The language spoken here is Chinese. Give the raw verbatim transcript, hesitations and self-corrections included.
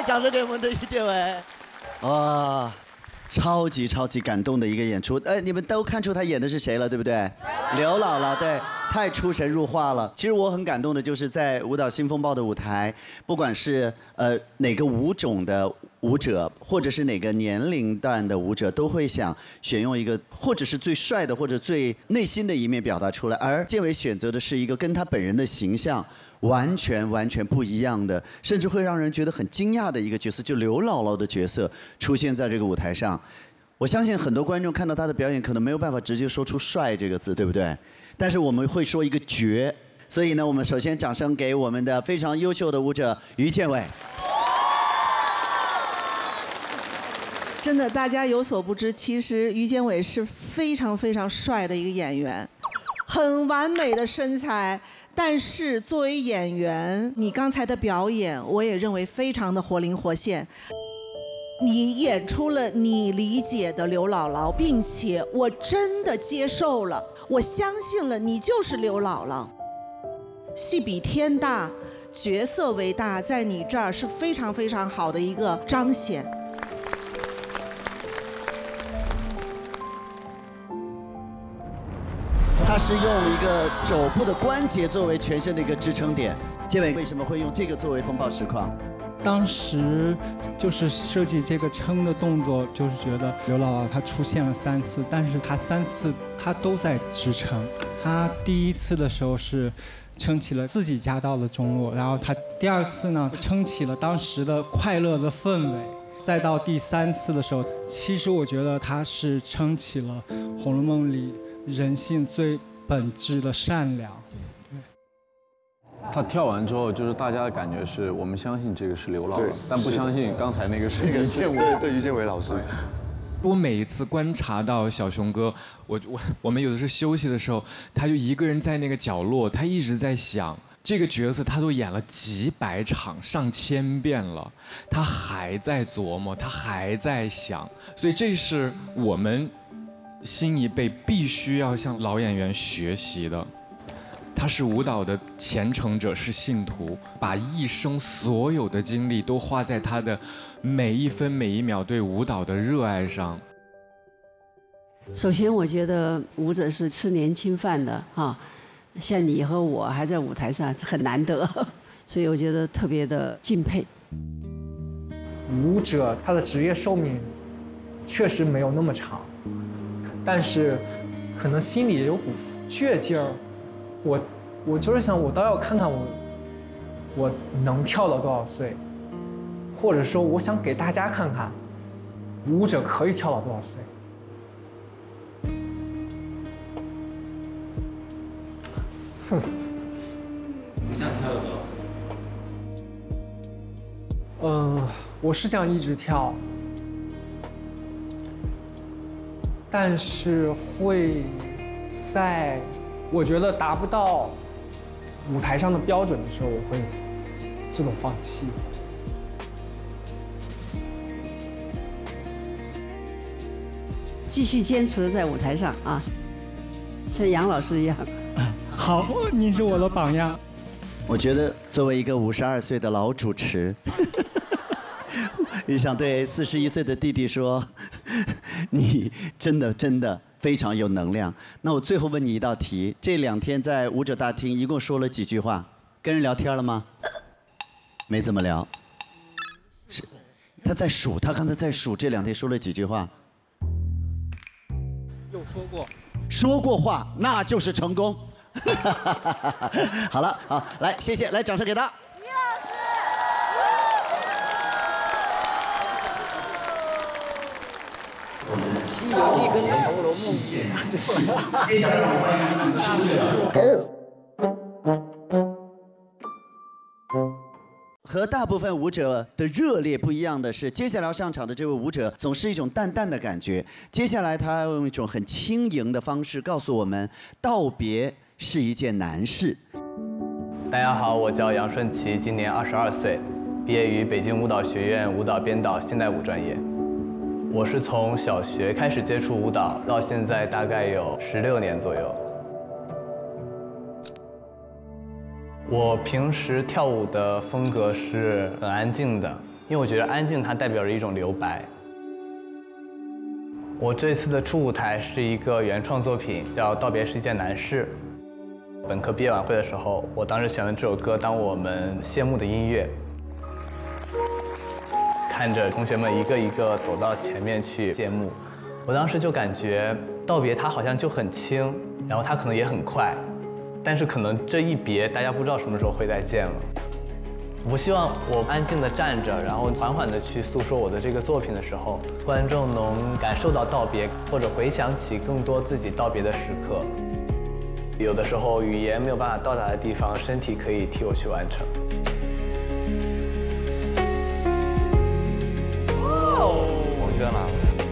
掌声给我们的于建伟。哇，超级超级感动的一个演出。哎，你们都看出他演的是谁了，对不对？刘姥姥，对，太出神入化了。其实我很感动的，就是在舞蹈新风暴的舞台，不管是呃哪个舞种的舞者，或者是哪个年龄段的舞者，都会想选用一个或者是最帅的，或者最内心的一面表达出来。而建伟选择的是一个跟他本人的形象完全完全不一样的，甚至会让人觉得很惊讶的一个角色，就刘姥姥的角色出现在这个舞台上。我相信很多观众看到他的表演，可能没有办法直接说出“帅”这个字，对不对？但是我们会说一个“绝”。所以呢，我们首先掌声给我们的非常优秀的舞者于建伟。 真的，大家有所不知，其实于建伟是非常非常帅的一个演员，很完美的身材。但是作为演员，你刚才的表演，我也认为非常的活灵活现。你演出了你理解的刘姥姥，并且我真的接受了，我相信了你就是刘姥姥。戏比天大，角色为大，在你这儿是非常非常好的一个彰显。 他是用一个肘部的关节作为全身的一个支撑点。建伟为什么会用这个作为风暴实况？ 当时就是设计这个撑的动作，就是觉得刘姥姥她出现了三次，但是她三次她都在支撑。她第一次的时候是撑起了自己家道的中落，然后她第二次呢撑起了当时的快乐的氛围，再到第三次的时候，其实我觉得她是撑起了《红楼梦》里人性最本质的善良。 他跳完之后，就是大家的感觉是我们相信这个是刘姥姥，但不相信刚才那个是于建伟。 对对，于建伟老师。 我每一次观察到小熊哥，我我我们有的时候休息的时候，他就一个人在那个角落，他一直在想这个角色，他都演了几百场、上千遍了，他还在琢磨，他还在想，所以这是我们新一辈必须要向老演员学习的。他是舞蹈的虔诚者，是信徒，把一生所有的精力都花在他的每一分每一秒对舞蹈的热爱上。 首先，我觉得舞者是吃年轻饭的哈，像你和我还在舞台上是很难得，所以我觉得特别的敬佩。 舞者他的职业寿命确实没有那么长，但是可能心里也有股倔劲儿。我我就是想，我倒要看看我我能跳到多少岁，或者说我想给大家看看，舞者可以跳到多少岁。哼， 你想跳到多少岁？ 嗯，我是想一直跳，但是会在我觉得达不到舞台上的标准的时候，我会自动放弃。 继续坚持在舞台上啊，像杨老师一样。 好，你是我的榜样。 我觉得作为一个五十二岁的老主持，也想对四十一岁的弟弟说，你真的真的非常有能量。那我最后问你一道题：这两天在舞者大厅一共说了几句话？跟人聊天了吗？没怎么聊。是，他在数，他刚才在数这两天说了几句话。 有说过。 说过话，那就是成功。好了，好，来，谢谢，来，掌声给他。 于老师。 《西游记》跟《红楼梦》 接下来我们欢迎舞者。和大部分舞者的热烈不一样的是，接下来要上场的这位舞者总是一种淡淡的感觉。接下来他用一种很轻盈的方式告诉我们，道别是一件难事。 大家好，我叫杨顺奇，今年二十二岁，毕业于北京舞蹈学院舞蹈编导现代舞专业。我是从小学开始接触舞蹈，到现在大概有十六年左右。我平时跳舞的风格是很安静的， 因为我觉得安静它代表着一种留白。我这次的初舞台是一个原创作品，叫《道别是一件难事》。本科毕业晚会的时候，我当时选了这首歌当我们谢幕的音乐。看着同学们一个一个走到前面去谢幕，我当时就感觉道别它好像就很轻，然后它可能也很快，但是可能这一别，大家不知道什么时候会再见了。我希望我安静地站着，然后缓缓地去诉说我的这个作品的时候，观众能感受到道别，或者回想起更多自己道别的时刻。有的时候语言没有办法到达的地方，身体可以替我去完成。 我觉得呢。